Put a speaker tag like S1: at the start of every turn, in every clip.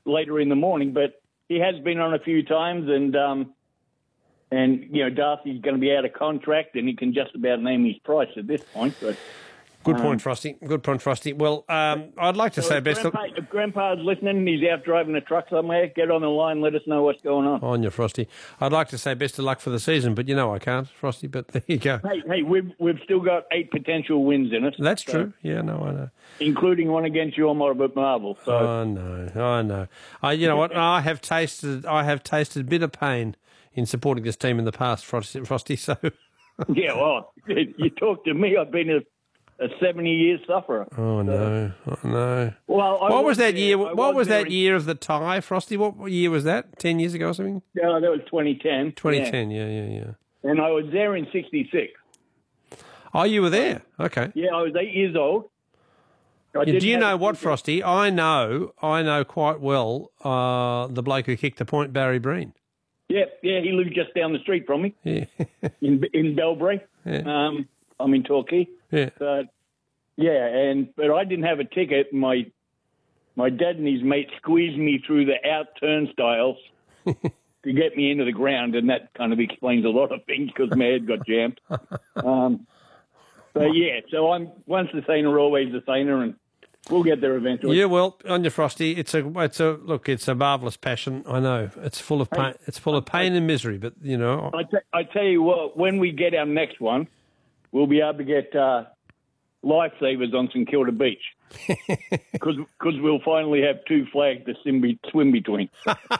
S1: later in the morning, but he has been on a few times, and Darcy's going to be out of contract, and he can just about name his price at this point. But
S2: good point, Frosty. Good point, Frosty. Well, I'd like to say best.
S1: If Grandpa's listening and he's out driving a truck somewhere, get on the line. Let us know what's going on.
S2: On you, Frosty. I'd like to say best of luck for the season, but I can't, Frosty. But there you go.
S1: Hey, we've still got 8 potential wins in it.
S2: That's true. Yeah, no, I know.
S1: Including one against your Marvel. So.
S2: I know. You know what? I have tasted bitter pain in supporting this team in the past, Frosty. So.
S1: Yeah, well, you talk to me. I've been a 70-year sufferer.
S2: Oh no! Well,
S1: what
S2: was that year? What was that year of the tie, Frosty? What year was that? 10 years ago or something?
S1: Yeah, that was 2010.
S2: 2010. Yeah.
S1: And I was there in '66.
S2: Oh, you were there? Okay.
S1: Yeah, I was 8 years old.
S2: Do you know what, Frosty? I know quite well the bloke who kicked the point, Barry Breen.
S1: Yeah, he lives just down the street from me.
S2: Yeah.
S1: in Belbury.
S2: Yeah.
S1: I'm in Torquay.
S2: Yeah.
S1: But I didn't have a ticket. My dad and his mate squeezed me through the out turnstiles to get me into the ground, and that kind of explains a lot of things because my head got jammed. So I'm once the saner, always the saner, and we'll get there eventually.
S2: Yeah, well, on your Frosty, it's a marvellous passion. I know it's full of pain. It's full of pain and misery, but
S1: I tell you what, when we get our next one, we'll be able to get lifesavers on St Kilda Beach because we'll finally have 2 flags to swim between.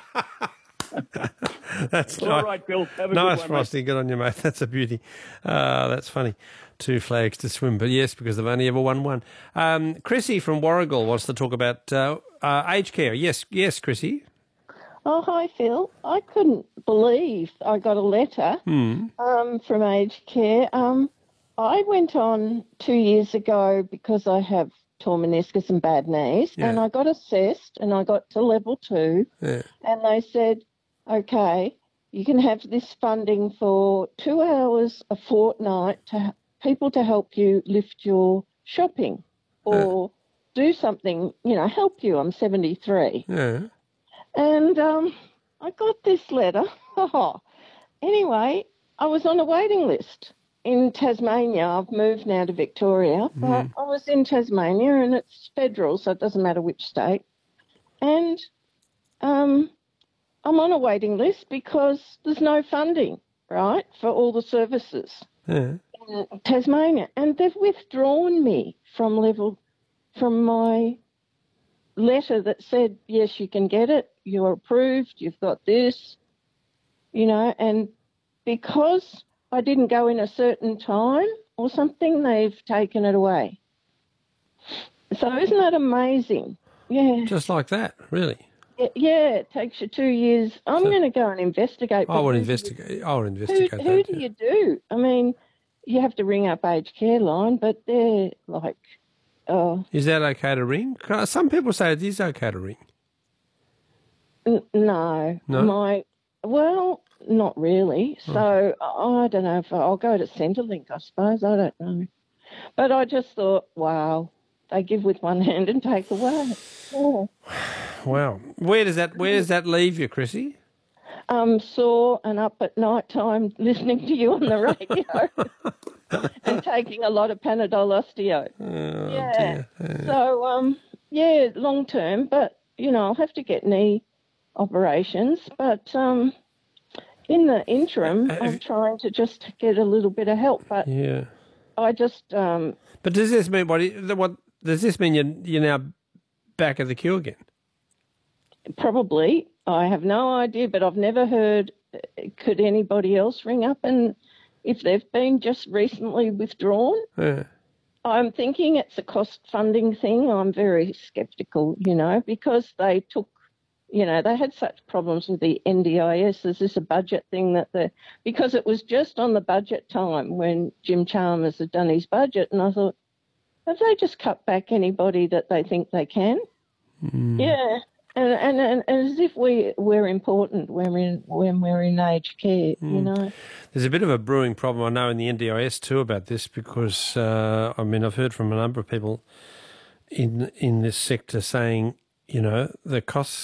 S2: That's
S1: all right, Phil. Have a
S2: nice,
S1: good one,
S2: Frosty.
S1: mate.
S2: Good on you, mate. That's a beauty. That's funny. 2 flags to swim, but yes, because they've only ever won one. Chrissy from Warragul wants to talk about aged care. Yes, Chrissy.
S3: Oh, hi, Phil. I couldn't believe I got a letter from aged care. I went on 2 years ago because I have torn meniscus and bad knees, and I got assessed, and I got to level 2, and they said, okay, you can have this funding for 2 hours a fortnight to people to help you lift your shopping or do something, help you. I'm 73.
S2: Yeah.
S3: And I got this letter. Anyway, I was on a waiting list in Tasmania. I've moved now to Victoria, but I was in Tasmania, and it's federal, so it doesn't matter which state. And I'm on a waiting list because there's no funding, right, for all the services in Tasmania. And they've withdrawn me from my letter that said, yes, you can get it, you're approved, you've got this, and because I didn't go in a certain time or something, they've taken it away. So isn't that amazing? Yeah.
S2: Just like that, really?
S3: Yeah, it takes you 2 years. I'm going to go and investigate.
S2: I would investigate that.
S3: Who do you do? I mean, you have to ring up aged care line, but they're like...
S2: Is that okay to ring? Some people say it is okay to ring.
S3: No.
S2: No?
S3: Well, not really. So I don't know if I'll go to Centrelink, I suppose. I don't know. But I just thought, wow, they give with one hand and take away. Oh.
S2: Wow. Where does that leave you, Chrissy?
S3: Sore and up at night time listening to you on the radio and taking a lot of Panadol Osteo.
S2: Oh,
S3: yeah.
S2: Dear.
S3: So, long term, but, I'll have to get knee operations. But in the interim, I'm trying to just get a little bit of help. But I just...
S2: But does this mean what does this mean you're now back at the queue again?
S3: Probably. I have no idea, but I've never heard, could anybody else ring up and if they've been just recently withdrawn?
S2: Yeah.
S3: I'm thinking it's a cost funding thing. I'm very sceptical, because they took, they had such problems with the NDIS. Is this a budget thing because it was just on the budget time when Jim Chalmers had done his budget, and I thought, have they just cut back anybody that they think they can? Yeah. And as if we're important when we're in aged care,
S2: There's a bit of a brewing problem, I know, in the NDIS too about this because, I've heard from a number of people in this sector saying, the costs